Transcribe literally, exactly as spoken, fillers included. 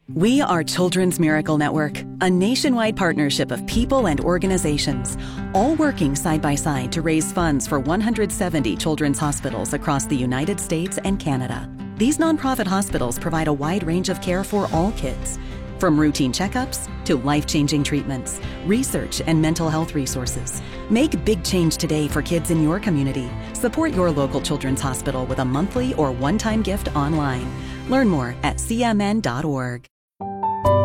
We are Children's Miracle Network, a nationwide partnership of people and organizations, all working side by side to raise funds for one hundred seventy children's hospitals across the United States and Canada. These nonprofit hospitals provide a wide range of care for all kids, from routine checkups to life-changing treatments, research, and mental health resources. Make big change today for kids in your community. Support your local children's hospital with a monthly or one-time gift online. Learn more at c m n dot org.